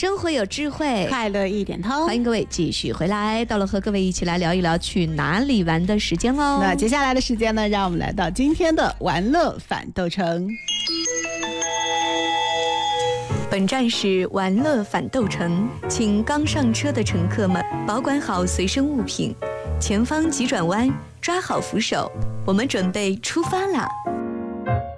生活有智慧， 快乐一点通。 欢迎各位继续回来，到了和各位一起来聊一聊去哪里玩的时间喽。 那接下来的时间呢，让我们来到今天的玩乐反斗城。 本站是玩乐反斗城，请刚上车的乘客们保管好随身物品，前方急转弯，抓好扶手，我们准备出发啦！